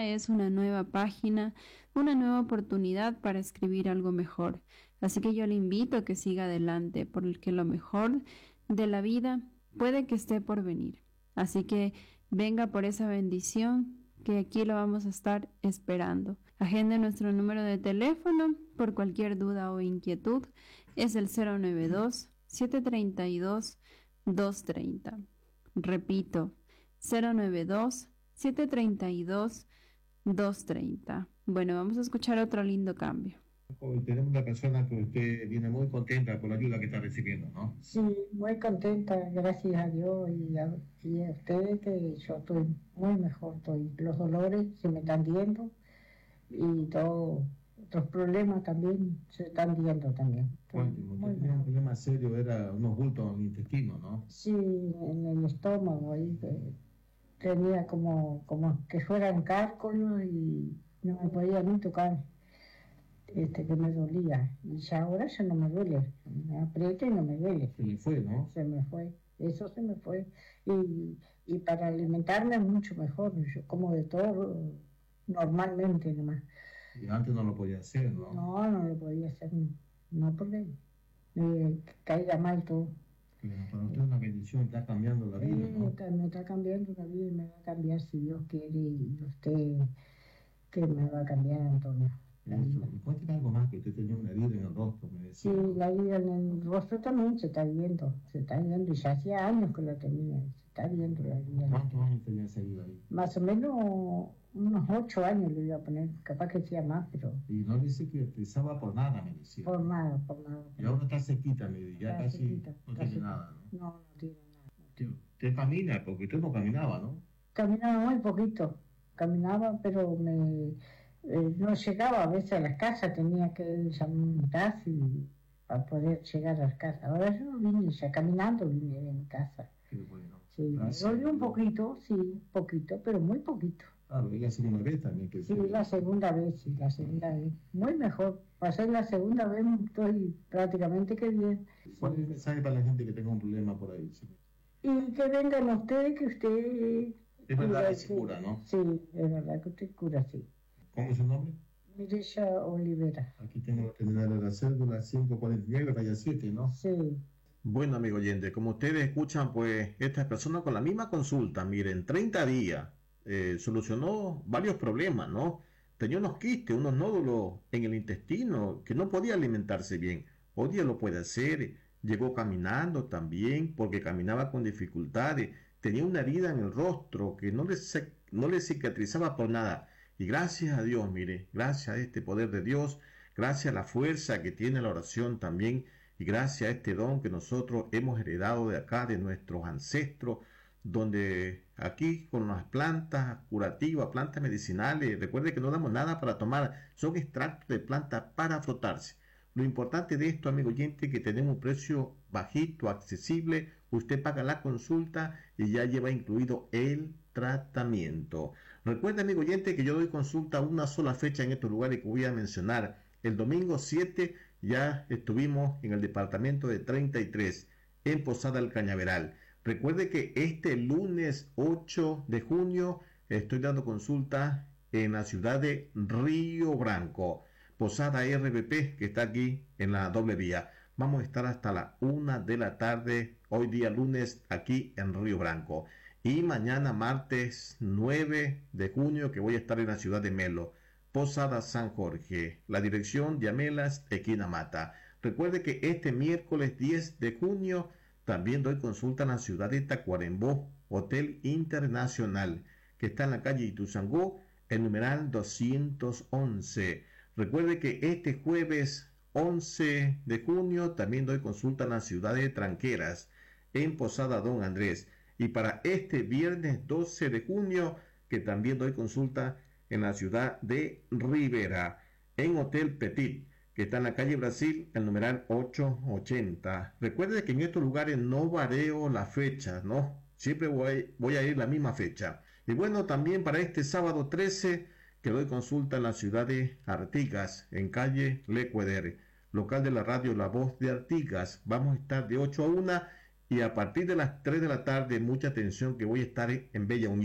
día es una nueva página, una nueva oportunidad para escribir algo mejor. Así que yo le invito a que siga adelante, porque lo mejor de la vida puede que esté por venir. Así que venga por esa bendición, que aquí lo vamos a estar esperando. Agende nuestro número de teléfono por cualquier duda o inquietud. Es el 092-732-230. Repito, 092-732-230. Bueno, vamos a escuchar otro lindo cambio. Hoy tenemos una persona que usted viene muy contenta por la ayuda que está recibiendo, ¿no? Sí, muy contenta, gracias a Dios y a ustedes, que yo estoy muy mejor. Los dolores se me están yendo y todos otros problemas también se están yendo también. Cuénteme, usted tenía un problema serio, era unos bultos en el intestino, ¿no? Sí, en el estómago, ahí tenía como que fueran cálculos y no me podía ni tocar. Que me dolía, y ya ahora ya no me duele, me aprieta y no me duele. Se le fue, ¿no? Se me fue, eso se me fue. Y para alimentarme mucho mejor, yo como de todo normalmente nomás. Y antes no lo podía hacer, ¿no? No lo podía hacer, no porque me caiga mal todo. Pero para usted es una bendición, está cambiando la vida, ¿no? Me está cambiando la vida y me va a cambiar si Dios quiere, y usted que me va a cambiar, Antonio. Cuénteme algo más, que usted tenía una herida en el rostro, me decía. Sí, la herida en el rostro también se está viendo, y ya hacía años que la tenía, se está viendo la herida. ¿Cuántos años tenía esa herida ahí? Más o menos unos 8 años le iba a poner, capaz que sea más, pero... Y no dice que utilizaba por nada, me decía. Por nada. Y ahora está sequita, me dice, ya casi sequita, no tiene nada, ¿no? No tiene nada. Usted camina, porque usted no caminaba, ¿no? Caminaba muy poquito, pero no llegaba a veces a las casas, tenía que llamar un taxi para poder llegar a las casas. Ahora yo vine ya caminando, vine a mi casa. Qué bueno. Sí, me dolió un poquito, pero muy poquito. Claro, y la segunda vez también. Sí, la segunda vez. Muy mejor. Pasé la segunda vez, estoy prácticamente que bien. ¿Cuál es el mensaje para la gente que tenga un problema por ahí? Sí. Y que vengan ustedes, que usted... Es verdad que se cura, ¿no? Sí, es verdad que usted cura, sí. ¿Cómo es su nombre? Mireya Olivera. Aquí tengo que terminar la cédula 549, raya 7, ¿no? Sí. Bueno, amigo oyente, como ustedes escuchan, pues esta persona con la misma consulta, miren, 30 días, solucionó varios problemas, ¿no? Tenía unos quistes, unos nódulos en el intestino, que no podía alimentarse bien. Hoy día lo puede hacer. Llegó caminando también, porque caminaba con dificultades. Tenía una herida en el rostro que no le cicatrizaba por nada. Y gracias a Dios, mire, gracias a este poder de Dios, gracias a la fuerza que tiene la oración también, y gracias a este don que nosotros hemos heredado de acá, de nuestros ancestros, donde aquí con las plantas curativas, plantas medicinales, recuerde que no damos nada para tomar, son extractos de plantas para frotarse. Lo importante de esto, amigo oyente, que tenemos un precio bajito, accesible, usted paga la consulta y ya lleva incluido el tratamiento. Recuerda, amigo oyente, que yo doy consulta a una sola fecha en estos lugares que voy a mencionar. El domingo 7 ya estuvimos en el departamento de 33, en Posada del Cañaveral. Recuerde que este lunes 8 de junio estoy dando consulta en la ciudad de Río Branco, Posada RBP, que está aquí en la doble vía. Vamos a estar hasta la 1 de la tarde, hoy día lunes, aquí en Río Branco. Y mañana martes 9 de junio que voy a estar en la ciudad de Melo, Posada San Jorge, la dirección de Amelas, esquina Mata. Recuerde que este miércoles 10 de junio también doy consulta en la ciudad de Tacuarembó, Hotel Internacional, que está en la calle Ituzangó, el numeral 211. Recuerde que este jueves 11 de junio también doy consulta en la ciudad de Tranqueras, en Posada Don Andrés. Y para este viernes 12 de junio, que también doy consulta en la ciudad de Rivera, en Hotel Petit, que está en la calle Brasil, el numeral 880. Recuerde que en estos lugares no vareo la fecha, ¿no? Siempre voy a ir la misma fecha. Y bueno, también para este sábado 13, que doy consulta en la ciudad de Artigas, en calle Lecueder, local de la radio La Voz de Artigas. Vamos a estar de 8 a 1 y a partir de las 3 de la tarde, mucha atención, que voy a estar en Bella Unión,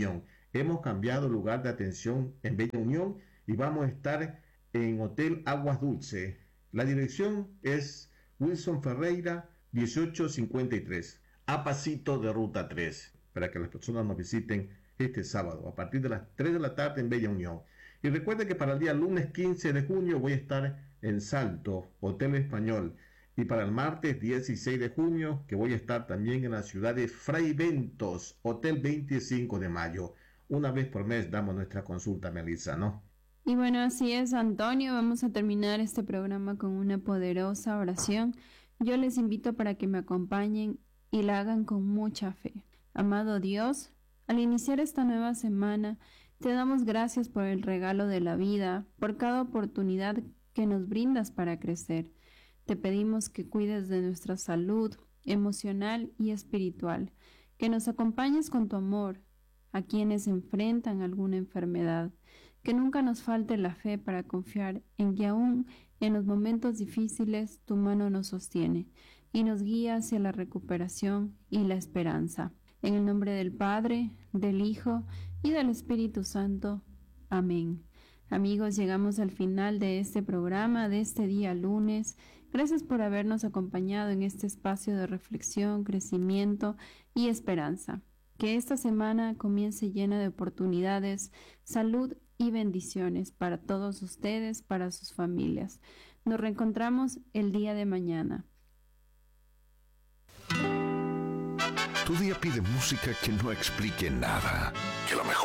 Hemos cambiado el lugar de atención en Bella Unión y vamos a estar en Hotel Aguas Dulce. La dirección es Wilson Ferreira 1853, a pasito de Ruta 3, para que las personas nos visiten este sábado a partir de las 3 de la tarde en Bella Unión. Y recuerden que para el día lunes 15 de junio voy a estar en Salto, Hotel Español, y para el martes 16 de junio que voy a estar también en la ciudad de Fray Bentos, Hotel 25 de Mayo. Una vez por mes damos nuestra consulta, Melissa, ¿no? Y bueno, así es, Antonio. Vamos a terminar este programa con una poderosa oración. Yo les invito para que me acompañen y la hagan con mucha fe. Amado Dios, al iniciar esta nueva semana, te damos gracias por el regalo de la vida, por cada oportunidad que nos brindas para crecer. Te pedimos que cuides de nuestra salud emocional y espiritual, que nos acompañes con tu amor a quienes enfrentan alguna enfermedad, que nunca nos falte la fe para confiar en que aún en los momentos difíciles tu mano nos sostiene y nos guía hacia la recuperación y la esperanza. En el nombre del Padre, del Hijo y del Espíritu Santo. Amén. Amigos, llegamos al final de este programa, de este día lunes. Gracias por habernos acompañado en este espacio de reflexión, crecimiento y esperanza. Que esta semana comience llena de oportunidades, salud y bendiciones para todos ustedes, para sus familias. Nos reencontramos el día de mañana. Tu día pide música que no explique nada, que lo mejor